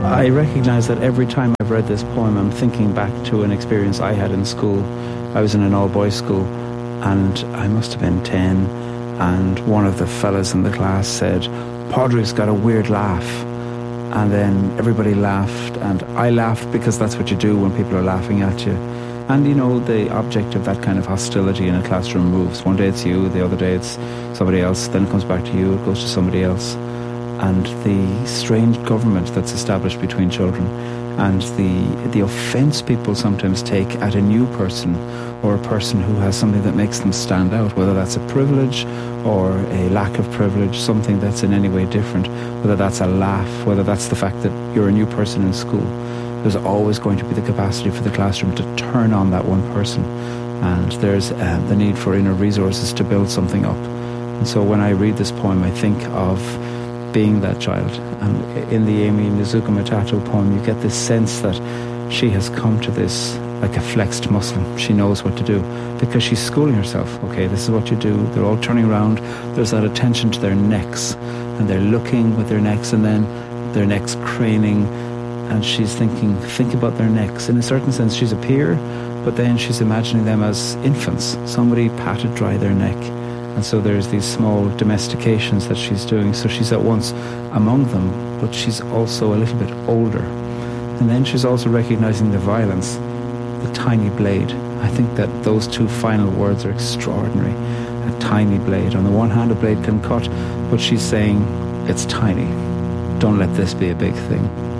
I recognise that every time I've read this poem, I'm thinking back to an experience I had in school. I was in an all-boys school, and I must have been 10, and one of the fellas in the class said, "Padraig's got a weird laugh." And then everybody laughed, and I laughed because that's what you do when people are laughing at you. And you know, the object of that kind of hostility in a classroom moves. One day it's you, the other day it's somebody else, then it comes back to you, it goes to somebody else. And the strange government that's established between children, and the offence people sometimes take at a new person, or a person who has something that makes them stand out, whether that's a privilege or a lack of privilege, something that's in any way different, whether that's a laugh, whether that's the fact that you're a new person in school. There's always going to be the capacity for the classroom to turn on that one person, and there's the need for inner resources to build something up. And so when I read this poem, I think of being that child. And in the Amy Nizuka Matato poem, you get this sense that she has come to this like a flexed muscle. She knows what to do because she's schooling herself. Okay, this is what you do. They're all turning around. There's that attention to their necks, and they're looking with their necks, and then their necks craning, and she's thinking, think about their necks. In a certain sense, she's a peer, but then she's imagining them as infants. Somebody patted dry their neck. And so there's these small domestications that she's doing. So she's at once among them, but she's also a little bit older. And then she's also recognizing the violence, the tiny blade. I think that those two final words are extraordinary. A tiny blade. On the one hand, a blade can cut, but she's saying, it's tiny. Don't let this be a big thing.